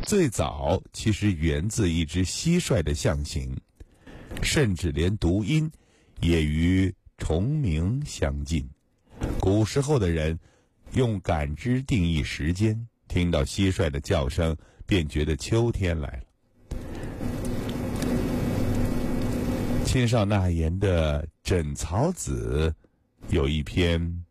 最早其实源自一只蟋蟀的象形，甚至连读音也与虫鸣相近。古时候的人用感知定义时间，听到蟋蟀的叫声便觉得秋天来了。青少纳言的《枕草子》有一篇